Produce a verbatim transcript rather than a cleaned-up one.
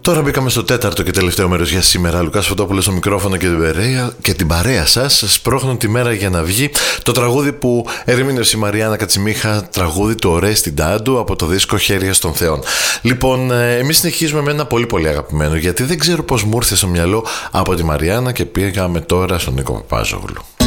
Τώρα μπήκαμε στο τέταρτο και τελευταίο μέρος για σήμερα. Λουκάς Φωτόπουλος στο μικρόφωνο και την παρέα, και την παρέα σας. Σπρώχνουν τη μέρα για να βγει το τραγούδι που ερμήνευσε η Μαριάννα Κατσιμίχα, τραγούδι του Ορέστη Ντάντου από το δίσκο Χέρια των Θεών. Λοιπόν, εμείς συνεχίζουμε με ένα πολύ πολύ αγαπημένο, γιατί δεν ξέρω πώς μου ήρθε στο μυαλό από τη Μαριάννα και πήγαμε τώρα στον Νίκο Παπάζογλου.